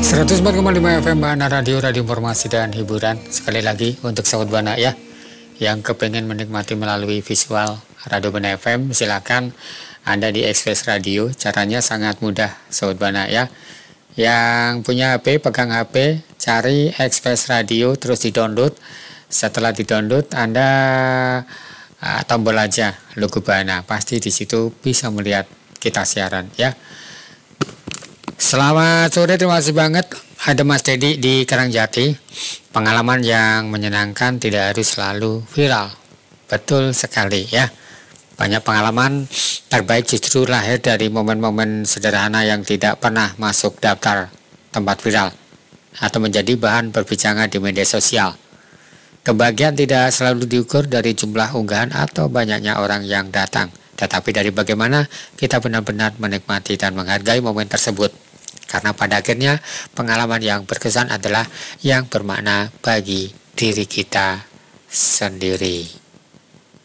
104,5 FM Bana Radio Informasi dan Hiburan. Sekali lagi untuk sahabat Bana ya, yang kepengen menikmati melalui visual Radio Bana FM, silakan Anda di Express Radio. Caranya sangat mudah sahabat Bana ya. Yang punya HP, pegang HP, cari Express Radio, terus di-download. Setelah di-download, Anda tombol aja logo Bana. Pasti di situ bisa melihat kita siaran ya. Selamat sore, terima kasih banget. Ada Mas Dedi di Karangjati. Pengalaman yang menyenangkan tidak harus selalu viral. Betul sekali ya. Banyak pengalaman terbaik justru lahir dari momen-momen sederhana yang tidak pernah masuk daftar tempat viral atau menjadi bahan perbincangan di media sosial. Kebahagiaan tidak selalu diukur dari jumlah unggahan atau banyaknya orang yang datang, tetapi dari bagaimana kita benar-benar menikmati dan menghargai momen tersebut. Karena pada akhirnya pengalaman yang berkesan adalah yang bermakna bagi diri kita sendiri.